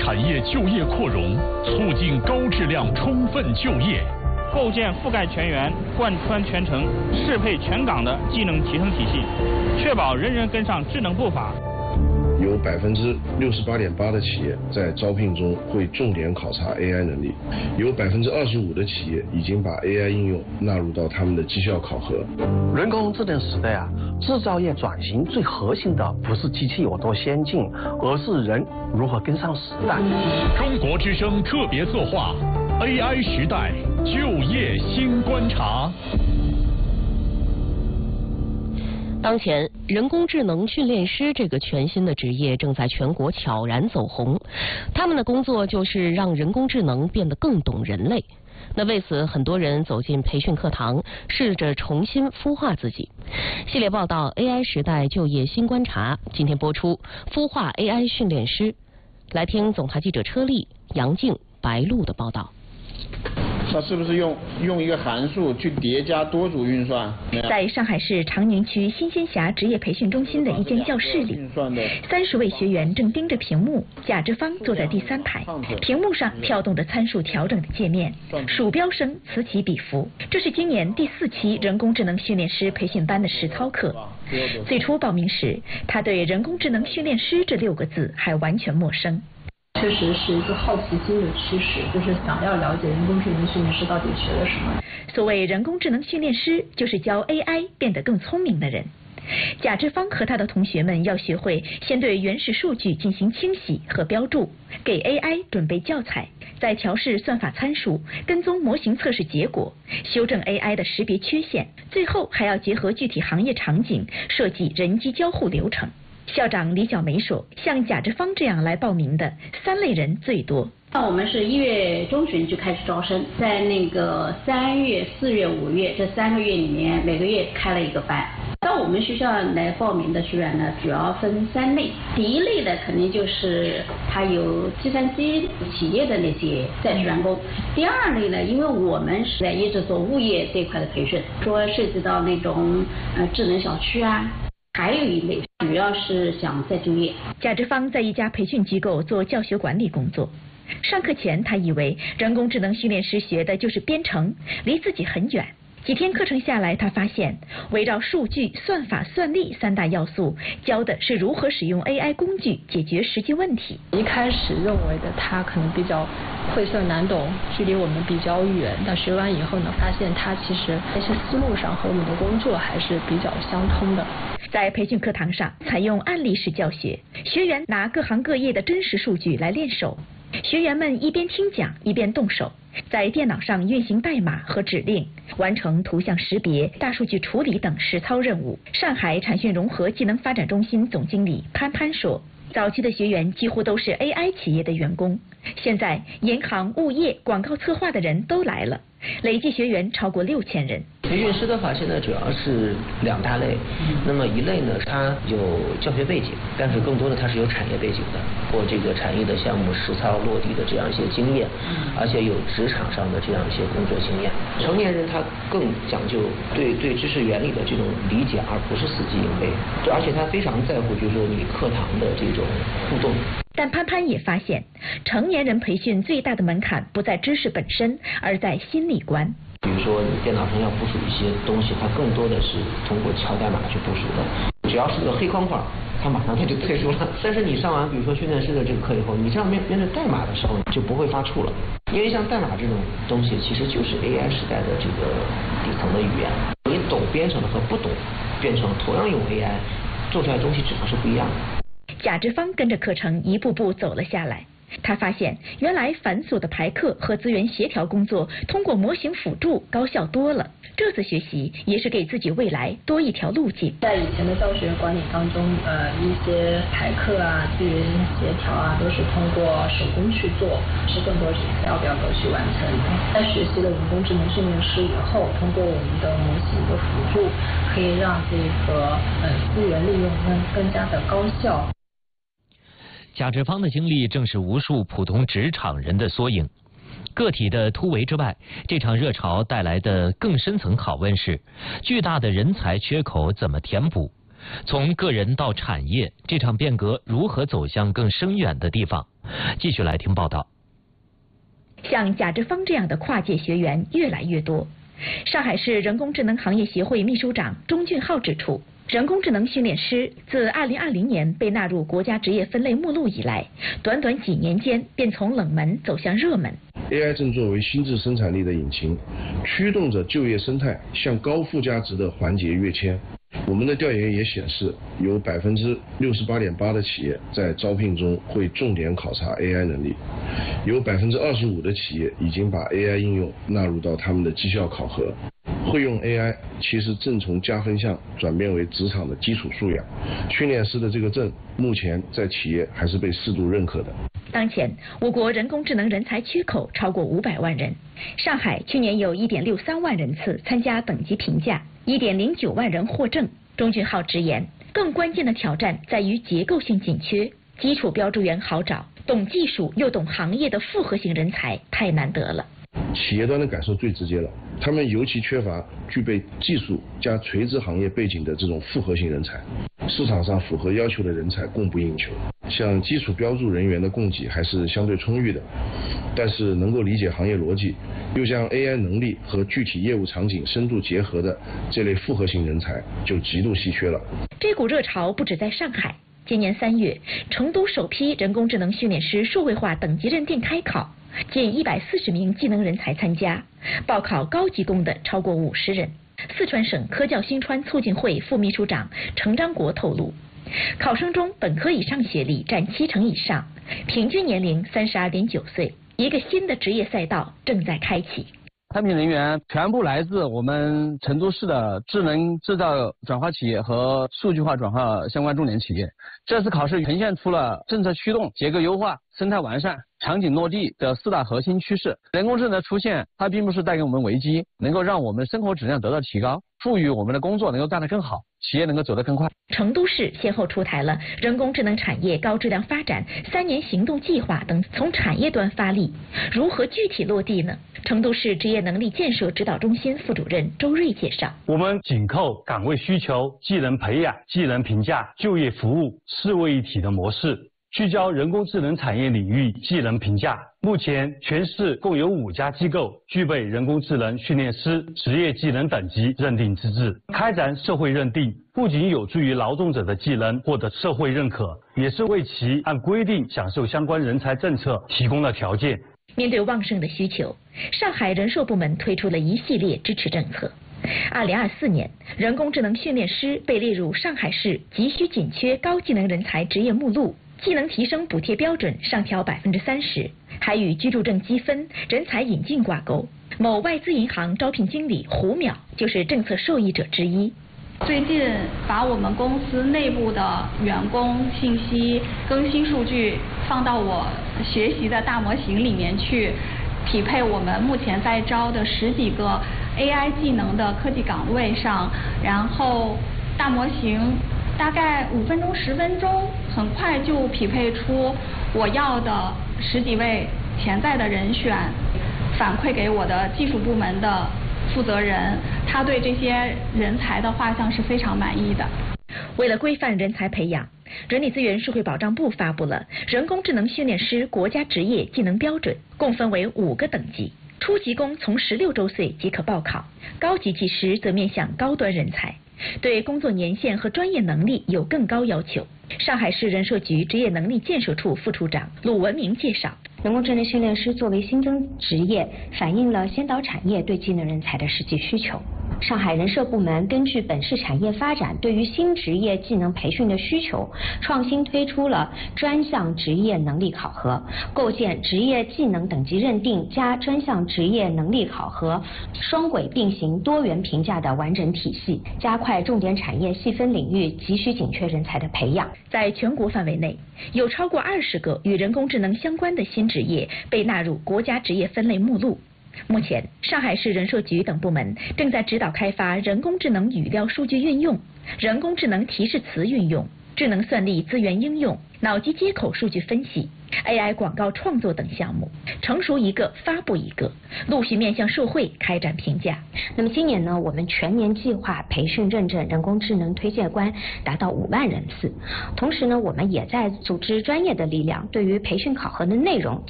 产业就业扩容，促进高质量充分就业。 构建覆盖全员、贯穿全程、适配全岗的技能提升体系，确保人人跟上智能步伐。 有68.8%的企业在招聘中会重点考察 AI 能力，有25%的企业已经把 AI 应用纳入到他们的绩效考核。 人工智能时代啊，制造业转型最核心的不是机器有多先进，而是人如何跟上时代。 中国之声特别策划 AI 时代就业新观察。 当前，人工智能训练师这个全新的职业正在全国悄然走红。他们的工作就是让人工智能变得更懂人类。那为此，很多人走进培训课堂，试着重新孵化自己。系列报道 AI 时代就业新观察，今天播出孵化 AI 训练师。来听总台记者车丽、杨静、白露的报道。 它是不是用一个函数去叠加多组运算？ 在上海市长宁区新仙峡职业培训中心的一间教室里，30位学员正盯着屏幕，贾志芳坐在第3排，屏幕上跳动着参数调整的界面，鼠标声此起彼伏。这是今年第4期人工智能训练师培训班的实操课。最初报名时，他对人工智能训练师这6个字还完全陌生。 确实是一个好奇心的驱使，就是想要了解人工智能训练师到底学了什么。 所谓人工智能训练师，就是教 AI 变得更聪明的人。贾志芳和他的同学们要学会先对原始数据进行清洗和标注，给 AI 准备教材，再调试算法参数，跟踪模型测试结果，修正 AI 的识别缺陷，最后还要结合具体行业场景，设计人机交互流程。校长李小梅说，像贾志芳这样来报名的3类人最多。 那我们是1月中旬就开始招生，在那个3月、4月、5月这3个月里面，每个月开了一个班。到我们学校来报名的学员呢，主要分3类。第一类的肯定就是他有计算机企业的那些在职员工。第2类呢，因为我们是在一直做物业这一块的培训，说涉及到那种智能小区啊。还有一类主要是想再就业。 贾志芳在一家培训机构做教学管理工作。上课前，他以为人工智能训练师学的就是编程，离自己很远。几天课程下来，他发现围绕数据、算法、算力3大要素，教的是如何使用 AI 工具解决实际问题。 一开始认为的他可能比较晦涩难懂，距离我们比较远，但学完以后呢，发现他其实在一些思路上和我们的工作还是比较相通的。 在培训课堂上，采用案例式教学，学员拿各行各业的真实数据来练手。学员们一边听讲一边动手，在电脑上运行代码和指令，完成图像识别、大数据处理等实操任务。上海产讯融合技能发展中心总经理潘潘说，早期的学员几乎都是 AI 企业的员工，现在银行、物业、广告策划的人都来了，累计学员超过6000人。 培训师的话，现在主要是2大类。那么一类呢，它有教学背景，但是更多的它是有产业背景的，或这个产业的项目实操落地的这样一些经验，而且有职场上的这样一些工作经验。成年人他更讲究对知识原理的这种理解，而不是死记硬背，而且他非常在乎就是说你课堂的这种互动。 但潘潘也发现，成年人培训最大的门槛不在知识本身，而在心理关。 比如说你电脑上要部署一些东西，它更多的是通过敲代码去部署的。只要是个黑框框，它马上它就退出了。但是你上完比如说训练师的这个课以后，你这样面对代码的时候就不会发怵了，因为像代码这种东西其实就是 AI 时代的这个底层的语言。你懂编程的和不懂编程同样用 AI 做出来的东西只能是不一样的。 贾志芳跟着课程一步步走了下来。他发现，原来繁琐的排课和资源协调工作通过模型辅助高效多了。这次学习也是给自己未来多一条路径。 在以前的教学管理当中，一些排课啊、资源协调啊，都是通过手工去做，是更多是 Excel 表格去完成。在学习了人工智能训练师以后，通过我们的模型的辅助，可以让这个资源利用更加的高效。 贾志芳的经历正是无数普通职场人的缩影。个体的突围之外，这场热潮带来的更深层拷问是：巨大的人才缺口怎么填补？ 从个人到产业，这场变革如何走向更深远的地方？继续来听报道。 像贾志芳这样的跨界学员越来越多。上海市人工智能行业协会秘书长钟俊浩指出，人工智能训练师自2020年被纳入国家职业分类目录以来，短短几年间便从冷门走向热门。 AI 正作为新质生产力的引擎，驱动着就业生态向高附加值的环节跃迁。我们的调研也显示，有68.8%的企业在招聘中会重点考察 AI 能力，有25%的企业已经把 AI 应用纳入到他们的绩效考核。会用 AI 其实正从加分项转变为职场的基础素养。训练师的这个证目前在企业还是被适度认可的。 当前，我国人工智能人才缺口超过500万人。上海去年有1.63万人次参加等级评价，1.09万人获证。钟俊浩直言，更关键的挑战在于结构性紧缺，基础标注员好找，懂技术又懂行业的复合型人才太难得了。 企业端的感受最直接了，他们尤其缺乏具备技术加垂直行业背景的这种复合型人才。市场上符合要求的人才供不应求，像基础标注人员的供给还是相对充裕的，但是能够理解行业逻辑，又将 AI 能力和具体业务场景深度结合的这类复合型人才就极度稀缺了。 这股热潮不止在上海，今年3月，成都首批人工智能训练师数位化等级认定开考，近140名技能人才参加，报考高级工的超过50人。四川省科教新川促进会副秘书长程章国透露，考生中本科以上学历占70%以上，平均年龄32.9岁，一个新的职业赛道正在开启。 产品人员全部来自我们成都市的智能制造转化企业和数据化转化相关重点企业。这次考试呈现出了政策驱动、结构优化、生态完善、场景落地的4大核心趋势。人工智能的出现，它并不是带给我们危机，能够让我们生活质量得到提高，赋予我们的工作能够干得更好，企业能够走得更快。 成都市先后出台了人工智能产业高质量发展3年行动计划等，从产业端发力，如何具体落地呢？成都市职业能力建设指导中心副主任周瑞介绍， 我们紧扣岗位需求、技能培养、技能评价、就业服务4位一体的模式，聚焦人工智能产业领域技能评价。目前全市共有5家机构具备人工智能训练师职业技能等级认定资质。开展社会认定不仅有助于劳动者的技能获得社会认可，也是为其按规定享受相关人才政策提供了条件。 面对旺盛的需求，上海人社部门推出了一系列支持政策。2024年，人工智能训练师被列入上海市急需紧缺高技能人才职业目录，技能提升补贴标准上调30%，还与居住证积分、人才引进挂钩。某外资银行招聘经理胡淼就是政策受益者之一。 最近把我们公司内部的员工信息更新数据放到我学习的大模型里面去，匹配我们目前在招的10几个 AI 技能的科技岗位上，然后大模型大概5分钟、10分钟，很快就匹配出我要的10几位潜在的人选，反馈给我的技术部门的负责人，他对这些人才的画像是非常满意的。 为了规范人才培养，人力资源社会保障部发布了人工智能训练师国家职业技能标准，共分为5个等级。初级工从16周岁即可报考，高级技师则面向高端人才，对工作年限和专业能力有更高要求。上海市人社局职业能力建设处副处长鲁文明介绍， 人工智能训练师作为新增职业，反映了先导产业对技能人才的实际需求。上海人社部门根据本市产业发展对于新职业技能培训的需求，创新推出了专项职业能力考核，构建职业技能等级认定加专项职业能力考核双轨并行多元评价的完整体系，加快重点产业细分领域急需紧缺人才的培养。 在全国范围内，有超过20个与人工智能相关的新职业被纳入国家职业分类目录。目前，上海市人社局等部门正在指导开发人工智能语料数据运用、人工智能提示词运用、智能算力资源应用、脑机接口数据分析、 AI 广告创作等项目，成熟一个发布一个，陆续面向社会开展评价。 那么今年呢，我们全年计划培训认证人工智能推介官达到5万人次。同时呢，我们也在组织专业的力量，对于培训考核的内容